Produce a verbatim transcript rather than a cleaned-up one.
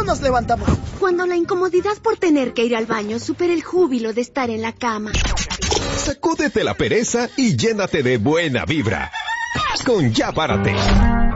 nos levantamos? Cuando la incomodidad por tener que ir al baño supera el júbilo de estar en la cama. Sacúdete la pereza y llénate de buena vibra. Con Ya Párate.